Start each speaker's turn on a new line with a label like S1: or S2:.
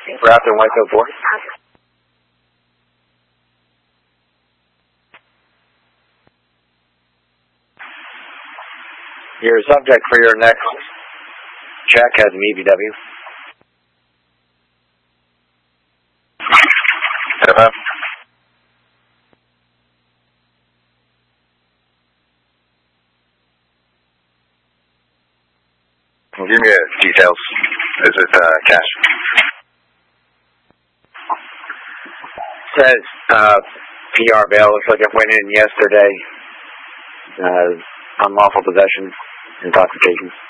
S1: Raptor 104. Your subject for your next check has an EVW.
S2: Hello. Give me details. Is it cash?
S1: Says PR bail. Looks like it went in yesterday. Unlawful possession, intoxication.